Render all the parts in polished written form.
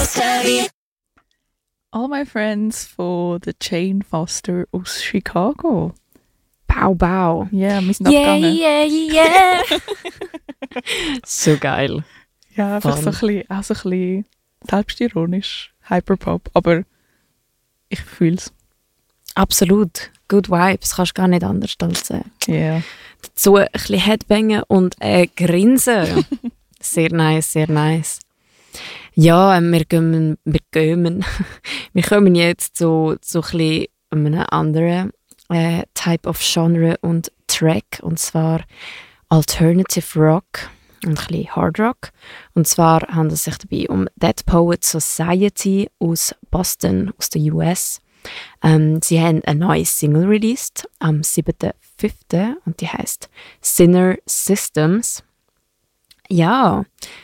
All my friends von der Jane Foster aus Chicago. Bau, bau. Ja, wir sind abgegangen. Yeah. So geil. Ja, einfach so ein bisschen selbstironisch, Hyperpop, aber ich fühle es. Absolut. Good Vibes, kannst gar nicht anders als Yeah. dazu ein bisschen Headbangen und grinsen. Sehr nice, sehr nice. Ja, wir kommen jetzt so ein bisschen einem anderen Type of Genre und Track, und zwar Alternative Rock und ein bisschen Hard Rock. Und zwar handelt es sich dabei um Dead Poets Society aus Boston, aus den US. Sie haben eine neue Single released am 7.5. und die heißt Sinner Systems. Ja,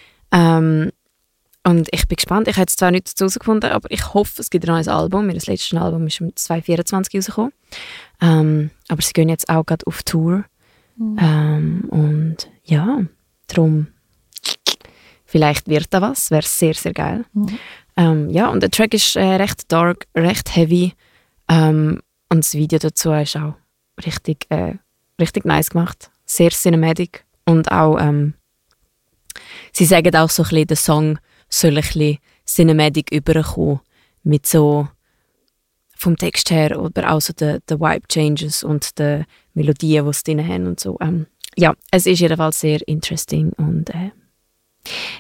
und ich bin gespannt. Ich habe jetzt zwar nichts dazu herausgefunden, aber ich hoffe, es gibt ein neues Album. Ihr letztes Album ist im 2024 rausgekommen. Aber sie gehen jetzt auch gerade auf Tour. Und ja, darum vielleicht wird da was. Wäre sehr, sehr geil. Ja, und der Track ist recht dark, recht heavy. Und das Video dazu ist auch richtig nice gemacht. Sehr cinematic. Und auch, sie sagen auch so ein bisschen, der Song soll ein bisschen cinematic überkommen. Mit so vom Text her oder auch so den Vibe Changes und den Melodien, die sie drin haben und so. Ja, es ist jedenfalls sehr interesting und